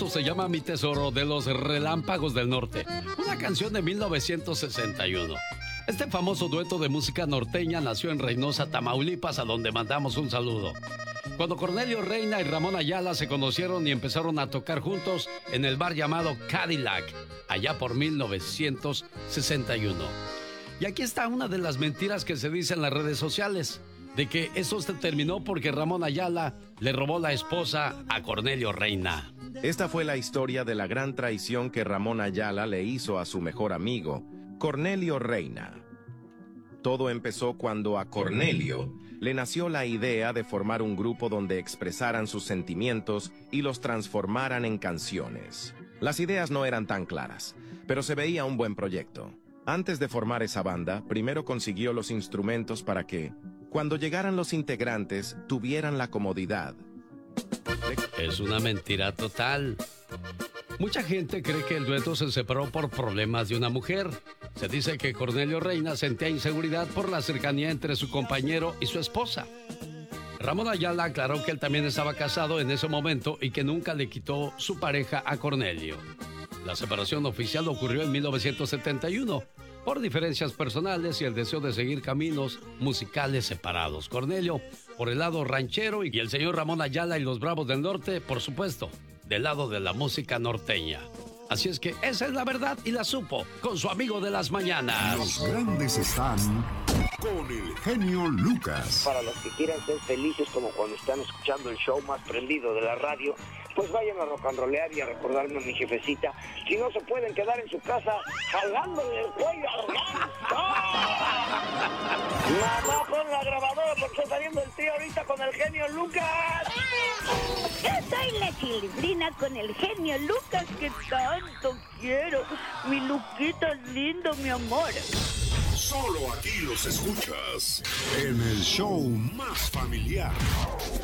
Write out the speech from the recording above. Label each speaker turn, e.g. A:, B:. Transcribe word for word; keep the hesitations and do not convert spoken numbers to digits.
A: Esto se llama Mi Tesoro, de los Relámpagos del Norte, una canción de mil novecientos sesenta y uno. Este famoso dueto de música norteña nació en Reynosa, Tamaulipas, a donde mandamos un saludo. Cuando Cornelio Reina y Ramón Ayala se conocieron y empezaron a tocar juntos en el bar llamado Cadillac, allá por mil novecientos sesenta y uno. Y aquí está una de las mentiras que se dice en las redes sociales, de que eso se terminó porque Ramón Ayala le robó la esposa a Cornelio Reina.
B: Esta fue la historia de la gran traición que Ramón Ayala le hizo a su mejor amigo, Cornelio Reina. Todo empezó cuando a Cornelio le nació la idea de formar un grupo donde expresaran sus sentimientos y los transformaran en canciones. Las ideas no eran tan claras, pero se veía un buen proyecto. Antes de formar esa banda, primero consiguió los instrumentos para que, cuando llegaran los integrantes, tuvieran la comodidad.
A: Es una mentira total. Mucha gente cree que el dueto se separó por problemas de una mujer. Se dice que Cornelio Reina sentía inseguridad por la cercanía entre su compañero y su esposa. Ramón Ayala aclaró que él también estaba casado en ese momento y que nunca le quitó su pareja a Cornelio. La separación oficial ocurrió en mil novecientos setenta y uno por diferencias personales y el deseo de seguir caminos musicales separados. Cornelio por el lado ranchero y el señor Ramón Ayala y los Bravos del Norte, por supuesto, del lado de la música norteña. Así es que esa es la verdad y la supo con su amigo de las mañanas.
C: Los grandes están con el genio Lucas.
D: Para los que quieran ser felices como cuando están escuchando el show más prendido de la radio, pues vayan a rock and rollear y a recordarme a mi jefecita. Si no se pueden quedar en su casa jalándole el cuello al ganso. Mamá, pon la grabadora porque está saliendo el tío ahorita con el genio Lucas.
E: Yo soy la Chilindrina con el genio Lucas que tanto quiero. Mi Luquita lindo, mi amor.
C: Solo aquí los escuchas en el show más familiar.